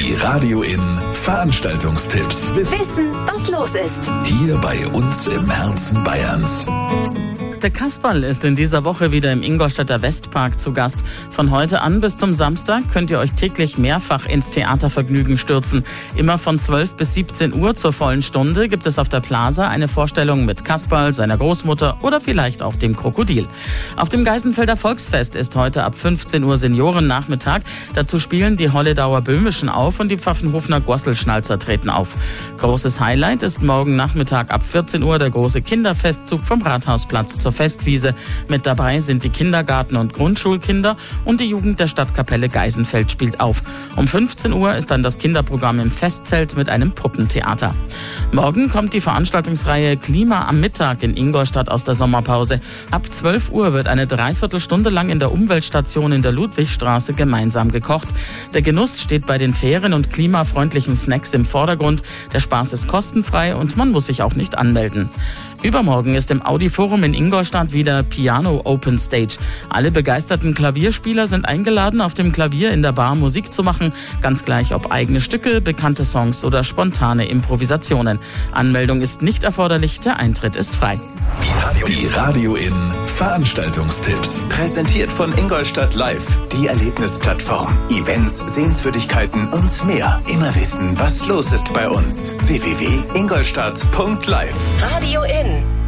Die Radio In Veranstaltungstipps. Wissen, was los ist. Hier bei uns im Herzen Bayerns. Der Kasperl ist in dieser Woche wieder im Ingolstädter Westpark zu Gast. Von heute an bis zum Samstag könnt ihr euch täglich mehrfach ins Theatervergnügen stürzen. Immer von 12 bis 17 Uhr zur vollen Stunde gibt es auf der Plaza eine Vorstellung mit Kasperl, seiner Großmutter oder vielleicht auch dem Krokodil. Auf dem Geisenfelder Volksfest ist heute ab 15 Uhr Seniorennachmittag. Dazu spielen die Holledauer Böhmischen auf und die Pfaffenhofener Gosselschnalzer treten auf. Großes Highlight ist morgen Nachmittag ab 14 Uhr der große Kinderfestzug vom Rathausplatz zur Festwiese. Mit dabei sind die Kindergarten- und Grundschulkinder und die Jugend der Stadtkapelle Geisenfeld spielt auf. Um 15 Uhr ist dann das Kinderprogramm im Festzelt mit einem Puppentheater. Morgen kommt die Veranstaltungsreihe Klima am Mittag in Ingolstadt aus der Sommerpause. Ab 12 Uhr wird eine Dreiviertelstunde lang in der Umweltstation in der Ludwigstraße gemeinsam gekocht. Der Genuss steht bei den fairen und klimafreundlichen Snacks im Vordergrund. Der Spaß ist kostenfrei und man muss sich auch nicht anmelden. Übermorgen ist im Audi-Forum in Ingolstadt wieder Piano Open Stage. Alle begeisterten Klavierspieler sind eingeladen, auf dem Klavier in der Bar Musik zu machen. Ganz gleich ob eigene Stücke, bekannte Songs oder spontane Improvisationen. Anmeldung ist nicht erforderlich, der Eintritt ist frei. Die Radio In Veranstaltungstipps. Präsentiert von Ingolstadt Live, die Erlebnisplattform. Events, Sehenswürdigkeiten und mehr. Immer wissen, was los ist bei uns. www.ingolstadt.live. Radio In.